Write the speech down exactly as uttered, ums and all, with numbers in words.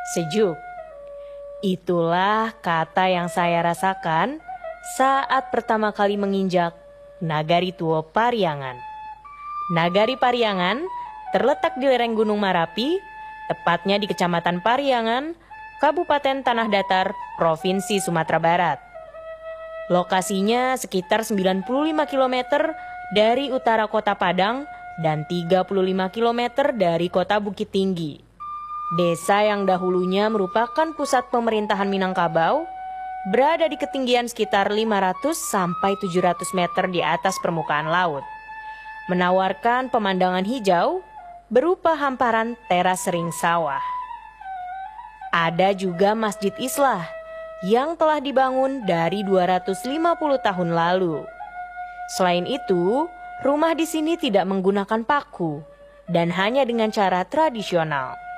sejuk. Itulah kata yang saya rasakan saat pertama kali menginjak Nagari Tuo Pariangan. Nagari Pariangan terletak di lereng Gunung Marapi, tepatnya di Kecamatan Pariangan, Kabupaten Tanah Datar, Provinsi Sumatera Barat. Lokasinya sekitar sembilan puluh lima kilometer dari utara kota Padang dan tiga puluh lima kilometer dari kota Bukit Tinggi. Desa yang dahulunya merupakan pusat pemerintahan Minangkabau berada di ketinggian sekitar lima ratus sampai tujuh ratus meter di atas permukaan laut. Menawarkan pemandangan hijau berupa hamparan teras sering sawah. Ada juga Masjid Islah yang telah dibangun dari dua ratus lima puluh tahun lalu. Selain itu, rumah di sini tidak menggunakan paku dan hanya dengan cara tradisional.